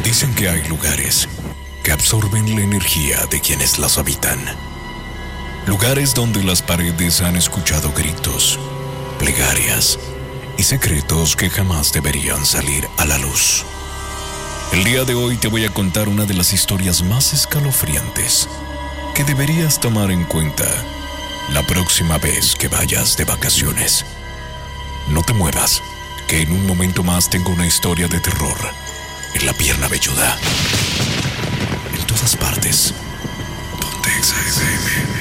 Dicen que hay lugares que absorben la energía de quienes las habitan. Lugares donde las paredes han escuchado gritos, plegarias y secretos que jamás deberían salir a la luz. El día de hoy te voy a contar una de las historias más escalofriantes que deberías tomar en cuenta la próxima vez que vayas de vacaciones. No te muevas, que en un momento más tengo una historia de terror en la pierna velluda. En todas partes. Ponte XAFM.